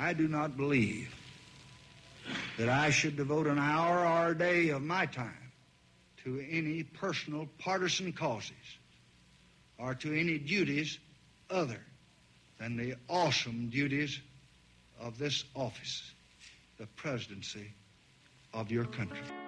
I do not believe that I should devote an hour or a day of my time to any personal partisan causes or to any duties other than the awesome duties of this office, the presidency of your country.